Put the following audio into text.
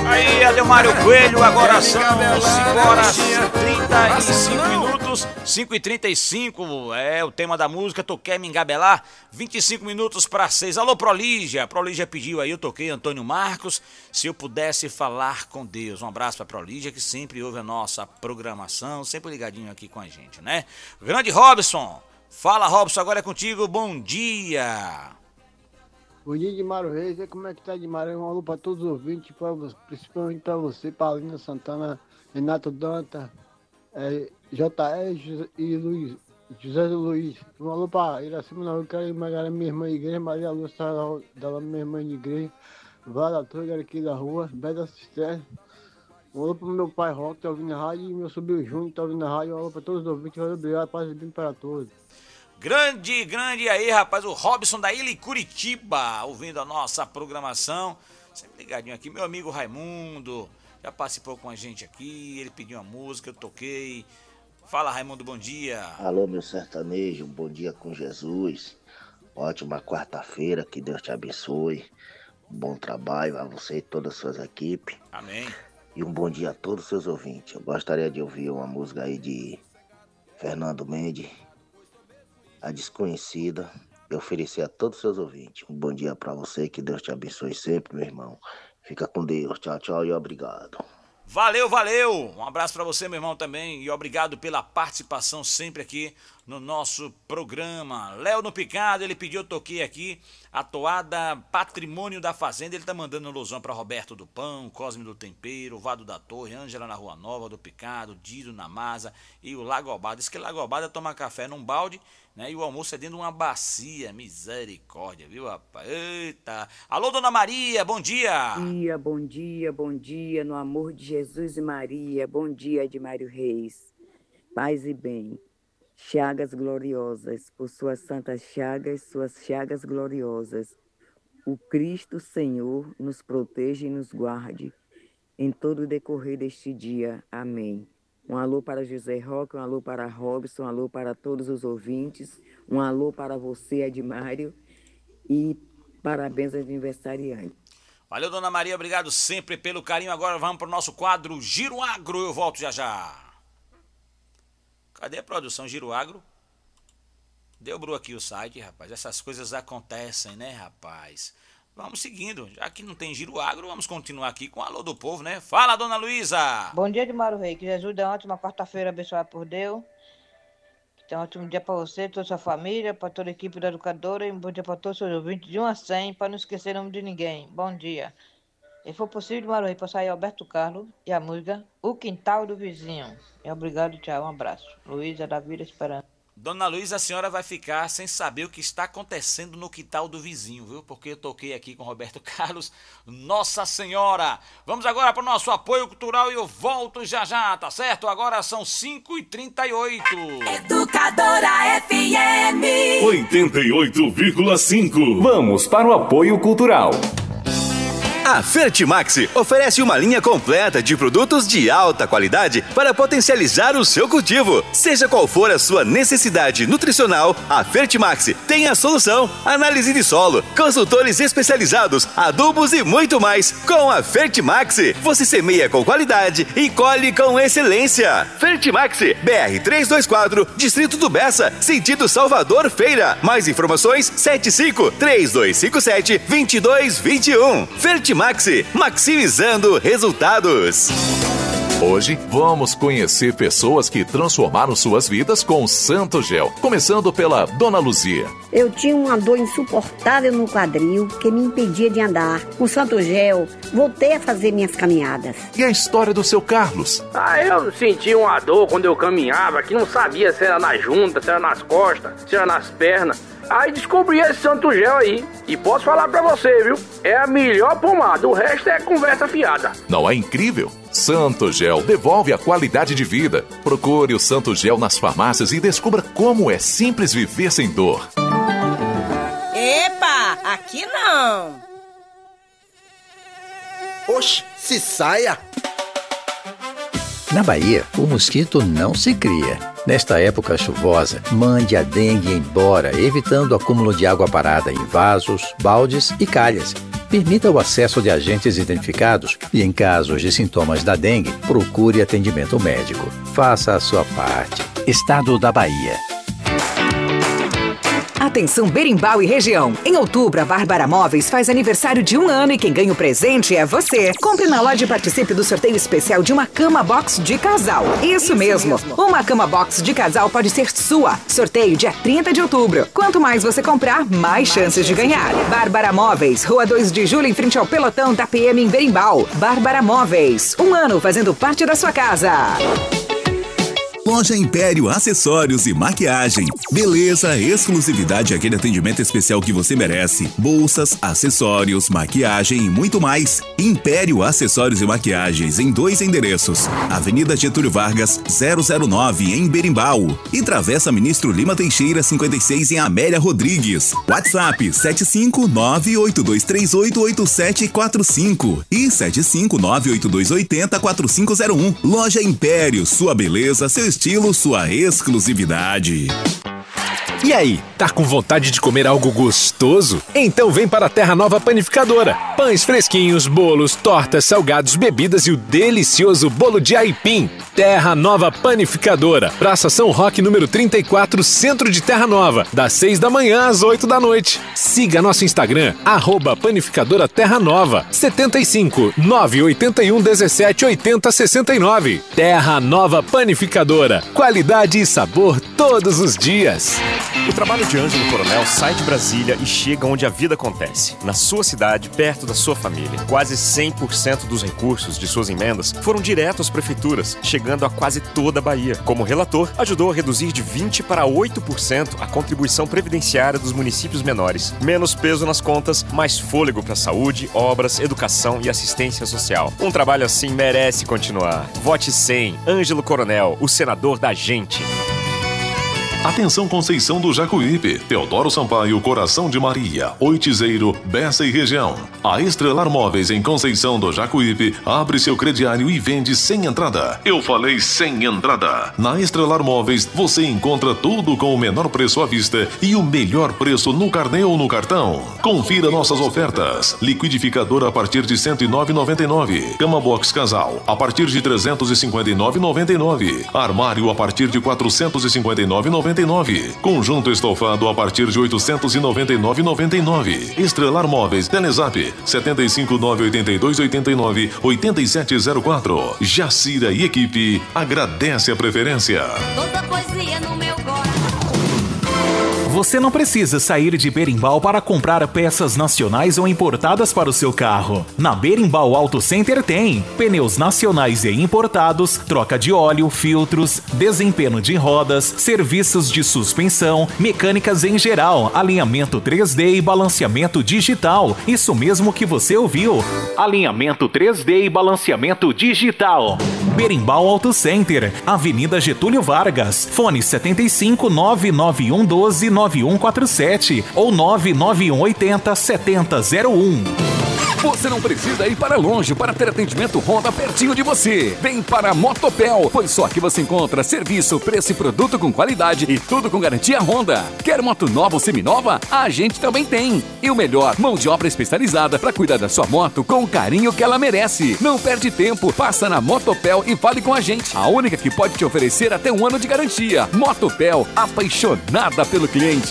Aí, Adelmário Coelho, agora são 5 horas e 35 minutos, 5h35, é o tema da música, Tu Quer Me Engabelar, 25 minutos para 6. Alô, Prolígia pediu aí, eu toquei Antônio Marcos, Se Eu Pudesse Falar com Deus. Um abraço pra Prolígia, que sempre ouve a nossa programação, sempre ligadinho aqui com a gente, né? Grande Robson, fala Robson, agora é contigo, bom dia. Bom dia, Dimário Reis. Como é que tá, Dimário? Um alô para todos os ouvintes, principalmente para você, Paulina Santana, Renato Danta, J.E. e Luiz, José Luiz. Um alô para Iracema Nauru, minha irmã de igreja, Maria Lúcia, da minha irmã de igreja, Vala Torga aqui da rua, Beda Cister. Um alô para meu pai Roque, tá ouvindo a rádio, e meu sobrinho Júnior, tá ouvindo a rádio. Um alô para todos os ouvintes, obrigado, paz e bem para todos. Grande aí, rapaz, o Robson da Ilha Curitiba, ouvindo a nossa programação, sempre ligadinho aqui, meu amigo Raimundo, já participou com a gente aqui, ele pediu uma música, eu toquei. Fala, Raimundo, bom dia. Alô, meu sertanejo, bom dia com Jesus, ótima quarta-feira, que Deus te abençoe, um bom trabalho a você e todas as suas equipes. Amém. E um bom dia a todos os seus ouvintes. Eu gostaria de ouvir uma música aí de Fernando Mendes, A Desconhecida, e oferecer a todos os seus ouvintes. Um bom dia pra você, que Deus te abençoe sempre, meu irmão. Fica com Deus, tchau, tchau e obrigado. Valeu, um abraço pra você, meu irmão, também, e obrigado pela participação sempre aqui no nosso programa. Léo no Picado, ele pediu, eu toquei aqui, a toada Patrimônio da Fazenda, ele tá mandando um alusão pra Roberto do Pão, Cosme do Tempero, Vado da Torre, Ângela na Rua Nova do Picado, Diro na Masa e o Lagobada. Diz que Lagobada toma café num balde, né, e o almoço é dentro de uma bacia. Misericórdia, viu, rapaz? Eita! Alô, Dona Maria, bom dia! Bom dia, no amor de Jesus e Maria. Bom dia, Edmário Reis. Paz e bem. Chagas gloriosas, por suas santas chagas gloriosas. O Cristo Senhor nos proteja e nos guarde em todo o decorrer deste dia. Amém. Um alô para José Roque, um alô para Robson, um alô para todos os ouvintes, um alô para você, Edmário, e parabéns ao aniversariante. Valeu, Dona Maria, obrigado sempre pelo carinho. Agora vamos para o nosso quadro Giro Agro, eu volto já. Cadê a produção Giro Agro? Deu aqui o site, rapaz. Essas coisas acontecem, né, rapaz? Vamos seguindo. Já que não tem Giro Agro, vamos continuar aqui com o Alô do Povo, né? Fala, Dona Luísa! Bom dia, Edmário Reis. Que Jesus dê uma ótima quarta-feira abençoada por Deus. Que tenha um ótimo dia para você, toda a sua família, para toda a equipe da educadora. E um bom dia para todos os seus ouvintes, de 1 a 100, para não esquecer o nome de ninguém. Bom dia. Se for possível, Edmário Reis, passar aí Alberto Carlos e a música O Quintal do Vizinho. Obrigado, tchau, um abraço. Luísa da Vila Esperança. Dona Luísa, a senhora vai ficar sem saber o que está acontecendo no quintal do vizinho, viu? Porque eu toquei aqui com Roberto Carlos, Nossa Senhora. Vamos agora para o nosso apoio cultural e eu volto já, tá certo? Agora são 5h38. Educadora FM 88,5. Vamos para o apoio cultural. A Fertimax oferece uma linha completa de produtos de alta qualidade para potencializar o seu cultivo. Seja qual for a sua necessidade nutricional, a Fertimax tem a solução. Análise de solo, consultores especializados, adubos e muito mais. Com a Fertimax, você semeia com qualidade e colhe com excelência. Fertimax, BR 324, Distrito do Bessa, sentido Salvador Feira. Mais informações, 75-3257-2221. Fertimax, maximizando resultados. Hoje vamos conhecer pessoas que transformaram suas vidas com o Santo Gel, começando pela Dona Luzia. Eu tinha uma dor insuportável no quadril que me impedia de andar. Com o Santo Gel, voltei a fazer minhas caminhadas. E a história do seu Carlos? Eu senti uma dor quando eu caminhava, que não sabia se era na junta, se era nas costas, se era nas pernas. Aí descobri esse Santo Gel aí. E posso falar pra você, viu? É a melhor pomada, o resto é conversa fiada. Não é incrível? Santo Gel devolve a qualidade de vida. Procure o Santo Gel nas farmácias e descubra como é simples viver sem dor. Epa, aqui não! Oxe, se saia! Na Bahia, o mosquito não se cria. Nesta época chuvosa, mande a dengue embora, evitando o acúmulo de água parada em vasos, baldes e calhas. Permita o acesso de agentes identificados e, em casos de sintomas da dengue, procure atendimento médico. Faça a sua parte. Estado da Bahia. Atenção Berimbau e região. Em outubro, a Bárbara Móveis faz aniversário de 1 ano e quem ganha o presente é você. Compre na loja e participe do sorteio especial de uma cama box de casal. Isso mesmo. Uma cama box de casal pode ser sua. Sorteio dia 30 de outubro. Quanto mais você comprar, mais chances de ganhar. Bárbara Móveis, Rua 2 de Julho, em frente ao pelotão da PM em Berimbau. Bárbara Móveis, 1 ano fazendo parte da sua casa. Loja Império Acessórios e Maquiagem. Beleza, exclusividade e aquele atendimento especial que você merece. Bolsas, acessórios, maquiagem e muito mais. Império Acessórios e Maquiagens em 2 endereços. Avenida Getúlio Vargas, 009 em Berimbau. E Travessa Ministro Lima Teixeira, 56 em Amélia Rodrigues. WhatsApp 75982388745 e 75982804501. Loja Império, sua beleza, seu estilo, sua exclusividade. E aí, tá com vontade de comer algo gostoso? Então vem para a Terra Nova Panificadora. Pães fresquinhos, bolos, tortas, salgados, bebidas e o delicioso bolo de aipim. Terra Nova Panificadora. Praça São Roque, número 34, Centro de Terra Nova. Das 6 da manhã às 8 da noite. Siga nosso Instagram, @Panificadora Terra Nova. 75 981 17 80 69. Terra Nova Panificadora. Qualidade e sabor todos os dias. O trabalho de Ângelo Coronel sai de Brasília e chega onde a vida acontece, na sua cidade, perto da sua família. Quase 100% dos recursos de suas emendas foram direto às prefeituras, chegando a quase toda a Bahia. Como relator, ajudou a reduzir de 20% para 8% a contribuição previdenciária dos municípios menores. Menos peso nas contas, mais fôlego para saúde, obras, educação e assistência social. Um trabalho assim merece continuar. Vote 100, Ângelo Coronel, o senador da gente. Atenção Conceição do Jacuípe, Teodoro Sampaio, Coração de Maria, Oitizeiro, Bessa e região. A Estrelar Móveis em Conceição do Jacuípe abre seu crediário e vende sem entrada. Eu falei sem entrada. Na Estrelar Móveis você encontra tudo com o menor preço à vista e o melhor preço no carnê ou no cartão. Confira nossas ofertas. Liquidificador a partir de R$ 109,99. Cama box casal a partir de R$ 359,99. Armário a partir de R$ 459,99. Conjunto estofado a partir de R$ 899,99. Estrelar Móveis, Telezap 75982898704. Jacira e equipe agradece a preferência. Toda poesia no meu coração. Você não precisa sair de Berimbau para comprar peças nacionais ou importadas para o seu carro. Na Berimbau Auto Center tem pneus nacionais e importados, troca de óleo, filtros, desempenho de rodas, serviços de suspensão, mecânicas em geral, alinhamento 3D e balanceamento digital. Isso mesmo que você ouviu. Alinhamento 3D e balanceamento digital. Berimbau Auto Center, Avenida Getúlio Vargas, fone 75 991 12 9147 ou 99180 7001. Você não precisa ir para longe para ter atendimento Honda pertinho de você. Vem para a Motopel, pois só aqui você encontra serviço, preço e produto com qualidade e tudo com garantia Honda. Quer moto nova ou seminova? A gente também tem. E o melhor, mão de obra especializada para cuidar da sua moto com o carinho que ela merece. Não perde tempo, passa na Motopel e fale com a gente. A única que pode te oferecer até 1 ano de garantia. Motopel, apaixonada pelo cliente.